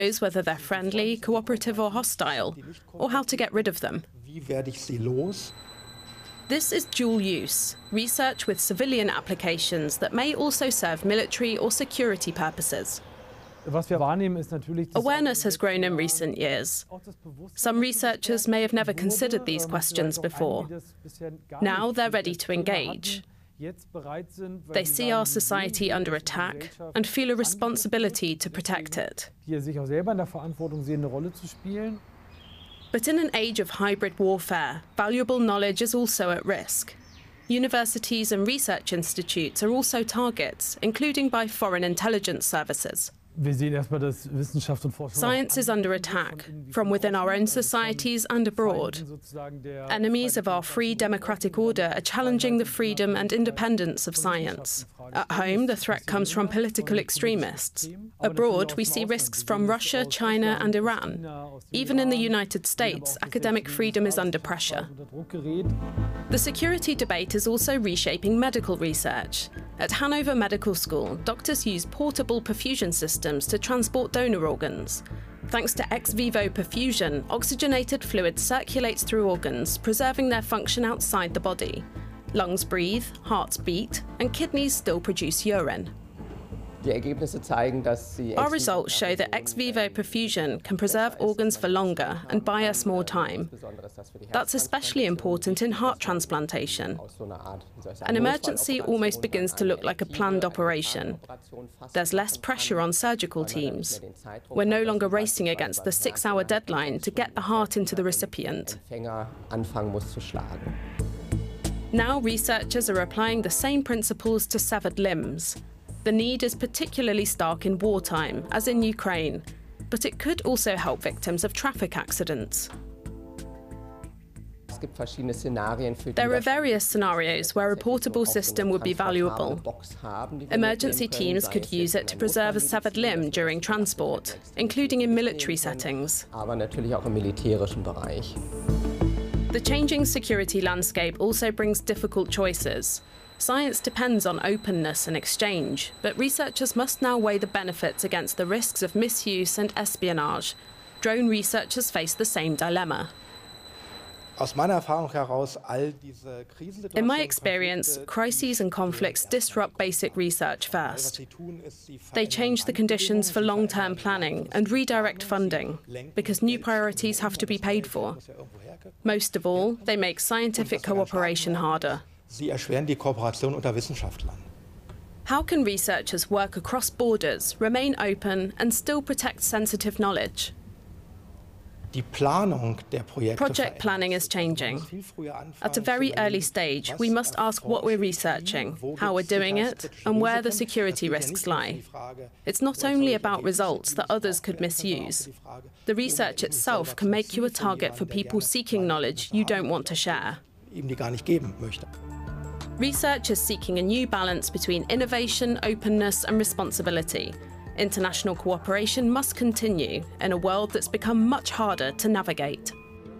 knows whether they're friendly, cooperative or hostile, or how to get rid of them. This is dual use, research with civilian applications that may also serve military or security purposes. Awareness has grown in recent years. Some researchers may have never considered these questions before. Now they're ready to engage. They see our society under attack and feel a responsibility to protect it. But in an age of hybrid warfare, valuable knowledge is also at risk. Universities and research institutes are also targets, including by foreign intelligence services. Science is under attack, from within our own societies and abroad. Enemies of our free democratic order are challenging the freedom and independence of science. At home, the threat comes from political extremists. Abroad, we see risks from Russia, China and Iran. Even in the United States, academic freedom is under pressure. The security debate is also reshaping medical research. At Hanover Medical School, doctors use portable perfusion systems to transport donor organs. Thanks to ex vivo perfusion, oxygenated fluid circulates through organs, preserving their function outside the body. Lungs breathe, hearts beat, and kidneys still produce urine. Our results show that ex vivo perfusion can preserve organs for longer and buy us more time. That's especially important in heart transplantation. An emergency almost begins to look like a planned operation. There's less pressure on surgical teams. We're no longer racing against the 6-hour deadline to get the heart into the recipient. Now researchers are applying the same principles to severed limbs. The need is particularly stark in wartime, as in Ukraine, but it could also help victims of traffic accidents. There are various scenarios where a portable system would be valuable. Emergency teams could use it to preserve a severed limb during transport, including in military settings. The changing security landscape also brings difficult choices. Science depends on openness and exchange, but researchers must now weigh the benefits against the risks of misuse and espionage. Drone researchers face the same dilemma. In my experience, crises and conflicts disrupt basic research first. They change the conditions for long-term planning and redirect funding, because new priorities have to be paid for. Most of all, they make scientific cooperation harder. How can researchers work across borders, remain open, and still protect sensitive knowledge? Project planning is changing. At a very early stage, we must ask what we're researching, how we're doing it, and where the security risks lie. It's not only about results that others could misuse. The research itself can make you a target for people seeking knowledge you don't want to share. Research is seeking a new balance between innovation, openness, and responsibility. International cooperation must continue in a world that's become much harder to navigate.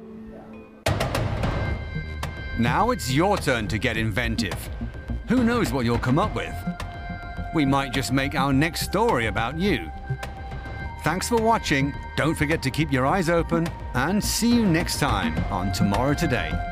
Now it's your turn to get inventive. Who knows what you'll come up with? We might just make our next story about you. Thanks for watching. Don't forget to keep your eyes open, and see you next time on Tomorrow Today.